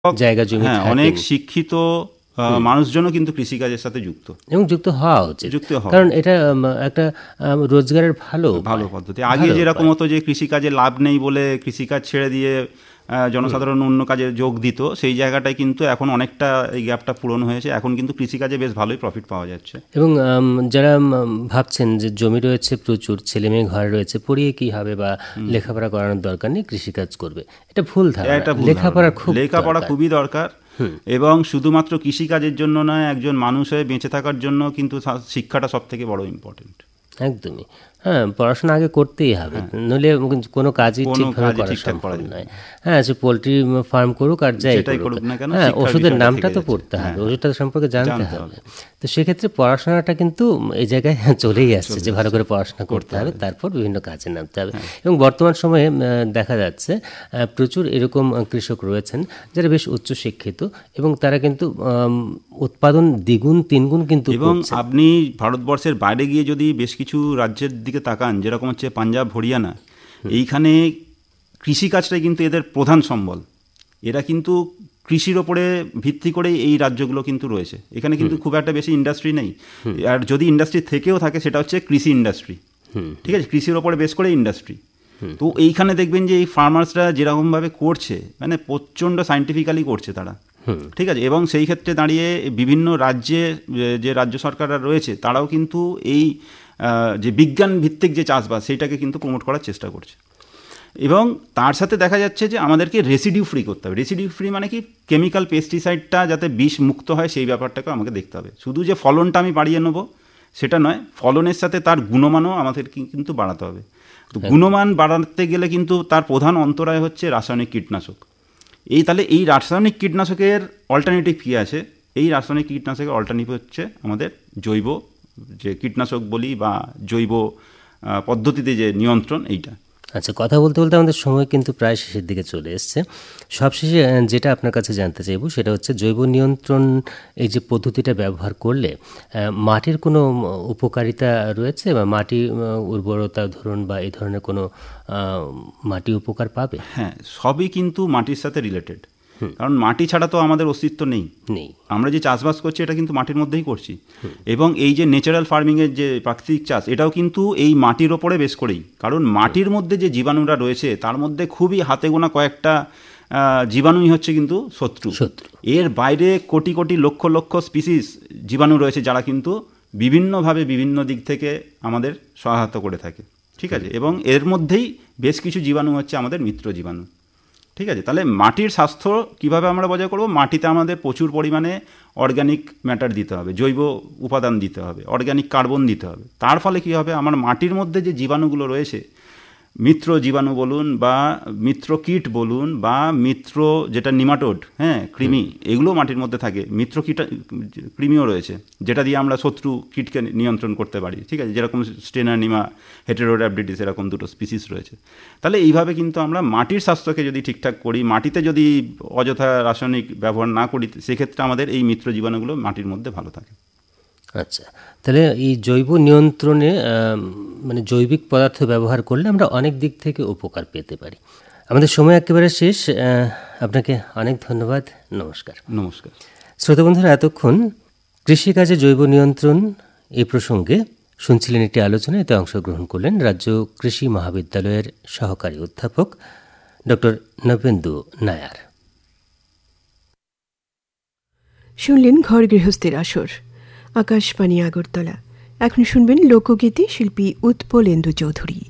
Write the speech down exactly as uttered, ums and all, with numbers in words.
জায়গা জমি হ্যাঁ, থাকে। অনেক শিক্ষিত মানুষজনও কিন্তু কৃষিকাজের সাথে যুক্ত এবং যুক্ত হওয়া উচিত, যুক্ত হওয়া, কারণ এটা একটা রোজগারের ভালো ভালো পদ্ধতি। আগে যেরকম হতো যে কৃষিকাজে লাভ নেই বলে কৃষিকাজ ছেড়ে দিয়ে জনসাধারণ অন্য কাজে যোগ দিত, সেই জায়গাটায় কিন্তু এখন অনেকটা এই গ্যাপটা পূরণ হয়েছে। এখন কিন্তু কৃষিকাজে বেশ ভালোই প্রফিট পাওয়া যাচ্ছে। এবং যারা ভাবছেন যে জমি রয়েছে প্রচুর, ছেলে মেয়ে ঘরে রয়েছে, পড়িয়ে কি হবে বা লেখাপড়া করানোর দরকার নেই, কৃষিকাজ করবে, এটা ভুল ধারণা। লেখাপড়া খুব লেখাপড়া খুবই দরকার, এবং শুধুমাত্র কৃষিকাজের জন্য নয়, একজন মানুষ হয়ে বেঁচে থাকার জন্য কিন্তু শিক্ষাটা সব থেকে বড় ইম্পর্টেন্ট। একদমই, হ্যাঁ, পড়াশোনা আগে করতেই হবে, নইলে কোনো কাজই ঠিকভাবে করা সম্ভব নয়। হ্যাঁ, সে পোলট্রি ফার্ম করুক আর যাই করুক, হ্যাঁ, ওষুধের নামটা তো পড়তে হবে, ওষুধটা সম্পর্কে জানতে হবে। তো সেক্ষেত্রে পড়াশোনাটা কিন্তু এই জায়গায় চলেই আসছে যে ভালো করে পড়াশোনা করতে হবে, তারপর বিভিন্ন কাজে নামতে হবে। এবং বর্তমান সময়ে দেখা যাচ্ছে প্রচুর এরকম কৃষক রয়েছেন যারা বেশ উচ্চশিক্ষিত, এবং তারা কিন্তু উৎপাদন দ্বিগুণ তিনগুণ কিন্তু। এবং আপনি ভারতবর্ষের বাইরে গিয়ে যদি বেশ কিছু রাজ্যের দিকে তাকান, যেরকম হচ্ছে পাঞ্জাব, হরিয়ানা, এইখানে কৃষিকাজটাই কিন্তু এদের প্রধান সম্বল। এরা কিন্তু কৃষির ওপরে ভিত্তি করে এই রাজ্যগুলো কিন্তু রয়েছে। এখানে কিন্তু খুব একটা বেশি ইন্ডাস্ট্রি নেই, আর যদি ইন্ডাস্ট্রি থেকেও থাকে সেটা হচ্ছে কৃষি ইন্ডাস্ট্রি, ঠিক আছে, কৃষির ওপরে বেশ করে ইন্ডাস্ট্রি। তো এইখানে দেখবেন যে এই ফার্মার্সরা যেরকমভাবে করছে, মানে প্রচণ্ড সায়েন্টিফিক্যালি করছে তারা, ঠিক আছে। এবং সেই ক্ষেত্রে দাঁড়িয়ে বিভিন্ন রাজ্যে যে রাজ্য সরকাররা রয়েছে তারাও কিন্তু এই যে বিজ্ঞান ভিত্তিক যে চাষবাস সেইটাকে কিন্তু প্রমোট করার চেষ্টা করছে। এবং তার সাথে দেখা যাচ্ছে যে আমাদেরকে রেসিডিউ ফ্রি করতে হবে। রেসিডিউ ফ্রি মানে কি, কেমিক্যাল পেস্টিসাইডটা যাতে বিষ মুক্ত হয় সেই ব্যাপারটাকে আমাকে দেখতে হবে। শুধু যে ফলনটা আমি বাড়িয়ে নেবো সেটা নয়, ফলনের সাথে তার গুণমানও আমাদের কিন্তু বাড়াতে হবে। তো গুণমান বাড়াতে গেলে কিন্তু তার প্রধান অন্তরায় হচ্ছে রাসায়নিক কীটনাশক। এই তাহলে এই রাসায়নিক কীটনাশকের অল্টারনেটিভ কী আছে? এই রাসায়নিক কীটনাশকের অল্টারনেটিভ হচ্ছে আমাদের জৈব যে কীটনাশক বলি বা জৈব পদ্ধতিতে যে নিয়ন্ত্রণ, এইটা। আচ্ছা, কথা বলতে বলতে আমাদের সময় কিন্তু প্রায় শেষের দিকে চলে এসছে। সবশেষে যেটা আপনার কাছে জানতে চাইব সেটা হচ্ছে জৈব নিয়ন্ত্রণ এই যে পদ্ধতিটা ব্যবহার করলে মাটির কোনো উপকারিতা রয়েছে, বা মাটি উর্বরতা ধরুন বা এই ধরনের কোনো মাটি উপকার পাবে? হ্যাঁ, সবই কিন্তু মাটির সাথে রিলেটেড, কারণ মাটি ছাড়া তো আমাদের অস্তিত্ব নেই। নেই আমরা যে চাষবাস করছি এটা কিন্তু মাটির মধ্যেই করছি, এবং এই যে ন্যাচারাল ফার্মিংয়ের যে প্রাকৃতিক চাষ, এটাও কিন্তু এই মাটির ওপরে বেশ করেই। কারণ মাটির মধ্যে যে জীবাণুরা রয়েছে তার মধ্যে খুবই হাতে গোনা কয়েকটা জীবাণুই হচ্ছে কিন্তু শত্রু। এর বাইরে কোটি কোটি লক্ষ লক্ষ স্পিসিস জীবাণু রয়েছে যারা কিন্তু বিভিন্নভাবে বিভিন্ন দিক থেকে আমাদের সহায়তা করে থাকে, ঠিক আছে। এবং এর মধ্যেই বেশ কিছু জীবাণু হচ্ছে আমাদের মিত্র জীবাণু, ঠিক আছে। তাহলে মাটির স্বাস্থ্য কীভাবে আমরা বজায় করব? মাটিতে আমাদের প্রচুর পরিমাণে অর্গ্যানিক ম্যাটার দিতে হবে, জৈব উপাদান দিতে হবে, অর্গ্যানিক কার্বন দিতে হবে। তার ফলে কী হবে, আমার মাটির মধ্যে যে জীবাণুগুলো রয়েছে, মিত্র জীবাণু বলুন বা মিত্র কীট বলুন বা মিত্র যেটা নিমাটোড, হ্যাঁ, কৃমি, এগুলো মাটির মধ্যে থাকে। মিত্র কীট কৃমিও রয়েছে যেটা দিয়ে আমরা শত্রু কীটকে নিয়ন্ত্রণ করতে পারি, ঠিক আছে। যেরকম স্টেনানিমা, হেটেরোড্যাপটিস, এরকম দুটো স্পিসিস রয়েছে। তাহলে এইভাবে কিন্তু আমরা মাটির স্বাস্থ্যকে যদি ঠিকঠাক করি, মাটিতে যদি অযথা রাসায়নিক ব্যবহার না করি, সেক্ষেত্রে আমাদের এই মিত্র জীবাণুগুলো মাটির মধ্যে ভালো থাকে। আচ্ছা, তাহলে এই জৈব নিয়ন্ত্রণে মানে জৈবিক পদার্থ ব্যবহার করলে আমরা অনেক দিক থেকে উপকার পেতে পারি। আমাদের সময় একেবারে শেষ, আপনাকে অনেক ধন্যবাদ। নমস্কার। নমস্কার শ্রোতা বন্ধুরা, এতক্ষণ কৃষিকাজে জৈব নিয়ন্ত্রণ এই প্রসঙ্গে শুনছিলেন একটি আলোচনা। এতে অংশগ্রহণ করলেন রাজ্য কৃষি মহাবিদ্যালয়ের সহকারী অধ্যাপক ডক্টর নবেন্দু নায়ার। শুনলেন ঘর গৃহস্থের আসর, আকাশবাণী আগরতলা। এখন শুনবেন লোকগীতি, শিল্পী উৎপলেন্দু চৌধুরী।